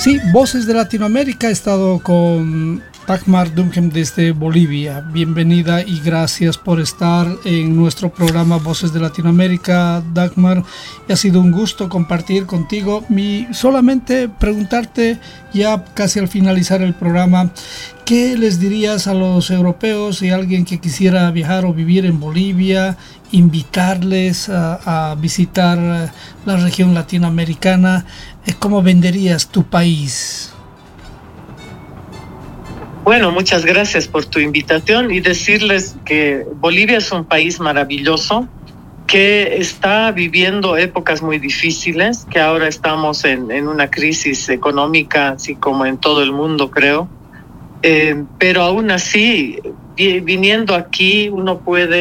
Sí, Voces de Latinoamérica. He estado con Dagmar Duncan desde Bolivia. Bienvenida y gracias por estar en nuestro programa Voces de Latinoamérica, Dagmar. Ha sido un gusto compartir contigo. Solamente preguntarte, ya casi al finalizar el programa, ¿qué les dirías a los europeos y a alguien que quisiera viajar o vivir en Bolivia, invitarles a visitar la región latinoamericana? ¿Cómo venderías tu país? Bueno, muchas gracias por tu invitación y decirles que Bolivia es un país maravilloso que está viviendo épocas muy difíciles, que ahora estamos en una crisis económica, así como en todo el mundo, creo. Pero aún así, viniendo aquí, uno puede